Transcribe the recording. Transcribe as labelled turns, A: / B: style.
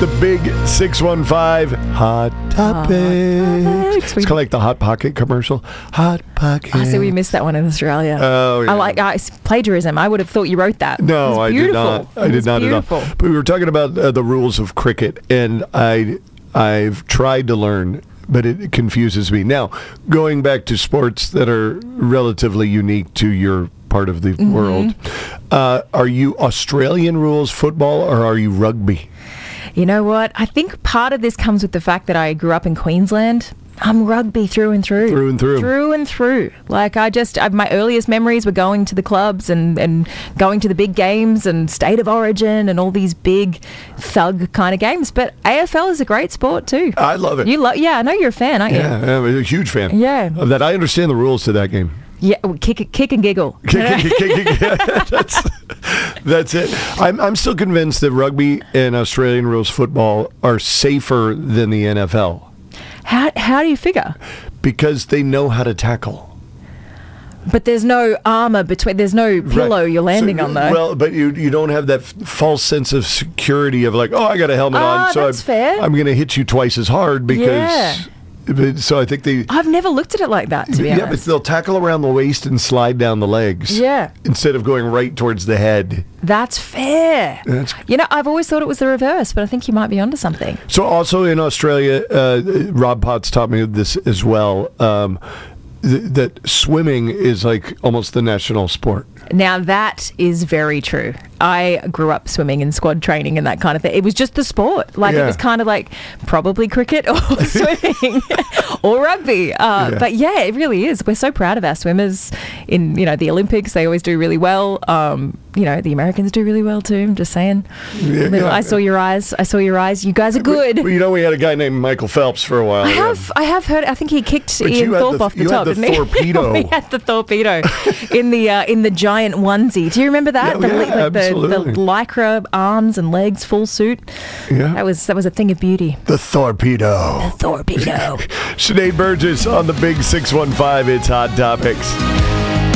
A: The big 615 Hot Topics. It's kind of like the Hot Pocket commercial. Hot Pocket.
B: I see we missed that one in Australia.
A: Oh, yeah.
B: It's plagiarism. I would have thought you wrote that.
A: No, I did not. I did not at all. But we were talking about the rules of cricket, and I've tried to learn, but it confuses me. Now, going back to sports that are relatively unique to your part of the world, are you Australian rules football or are you rugby?
B: You know what? I think part of this comes with the fact that I grew up in Queensland. I'm rugby through and through.
A: Through and through.
B: Through and through. Like, my earliest memories were going to the clubs and going to the big games and State of Origin and all these big thug kind of games. But AFL is a great sport too.
A: I love it.
B: Yeah, I know you're a fan, aren't you?
A: Yeah, I'm a huge fan.
B: Yeah.
A: Of that. I understand the rules to that game.
B: Yeah, kick and giggle.
A: That's it. I'm still convinced that rugby and Australian rules football are safer than the NFL.
B: How do you figure?
A: Because they know how to tackle.
B: But there's no armor between. There's no pillow you're landing on, though.
A: Well, but you don't have that false sense of security of like, oh, I got a helmet on, so
B: that's fair.
A: I'm going to hit you twice as hard because.
B: Yeah.
A: So I think
B: I've never looked at it like that, to be honest.
A: Yeah, but they'll tackle around the waist and slide down the legs.
B: Yeah.
A: Instead of going right towards the head.
B: That's fair. I've always thought it was the reverse, but I think you might be onto something.
A: So also in Australia, Rob Potts taught me this as well, that swimming is like almost the national sport.
B: Now, that is very true. I grew up swimming and squad training and that kind of thing. It was just the sport. Like, It was kind of like probably cricket or swimming or rugby. But yeah, it really is. We're so proud of our swimmers in, the Olympics. They always do really well. The Americans do really well too. I'm just saying. I saw your eyes. You guys are good.
A: We had a guy named Michael Phelps for a while.
B: I have heard. I think he kicked Ian Thorpe off the top, didn't he?
A: Torpedo.
B: We had the torpedo in the giant onesie. Do you remember that?
A: Absolutely.
B: The lycra arms and legs, full suit.
A: Yeah.
B: That was a thing of beauty.
A: The torpedo.
B: The torpedo.
A: Sinead Burgess on the big 615. It's Hot Topics.